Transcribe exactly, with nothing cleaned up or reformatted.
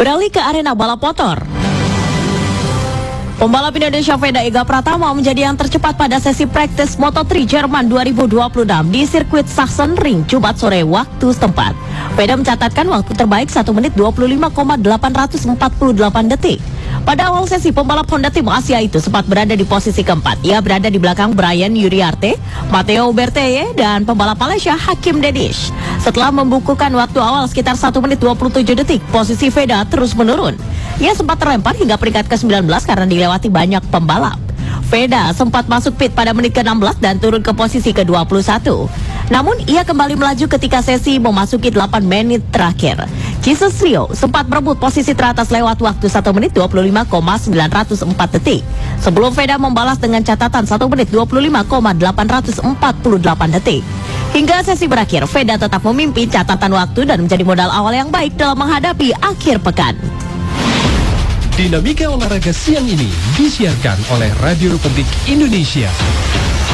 Beralih ke arena balap motor. Pembalap Indonesia Veda Ega Pratama menjadi yang tercepat pada sesi praktis Moto tiga Jerman dua ribu dua puluh enam di sirkuit Sachsenring Jumat sore waktu setempat. Veda mencatatkan waktu terbaik satu menit dua puluh lima koma delapan empat delapan detik. Pada awal sesi, pembalap Honda tim Asia itu sempat berada di posisi keempat. Ia berada di belakang Brian Uriarte, Matteo Berteye, dan pembalap Malaysia Hakim Dedish. Setelah membukukan waktu awal sekitar satu menit dua puluh tujuh detik, posisi Veda terus menurun. Ia sempat terlempar hingga peringkat ke sembilan belas karena dilewati banyak pembalap. Veda sempat masuk pit pada menit ke enam belas dan turun ke posisi ke dua puluh satu. Namun ia kembali melaju ketika sesi memasuki delapan menit terakhir. Jesus Rio sempat merebut posisi teratas lewat waktu satu menit dua puluh lima koma sembilan nol empat detik. Sebelum Veda membalas dengan catatan satu menit dua puluh lima koma delapan empat delapan detik. Hingga sesi berakhir, Veda tetap memimpin catatan waktu dan menjadi modal awal yang baik dalam menghadapi akhir pekan. Dinamika olahraga siang ini disiarkan oleh Radio Republik Indonesia.